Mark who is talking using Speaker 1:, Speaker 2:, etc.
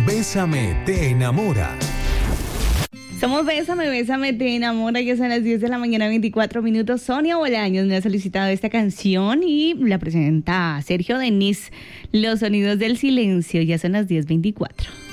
Speaker 1: Bésame, te enamora.
Speaker 2: Somos Bésame, Bésame, te enamora, que son las 10 de la mañana, 24 minutos. Sonia Bolaños me ha solicitado esta canción y la presenta Sergio Denis, Los Sonidos del Silencio. Ya son las 10:24.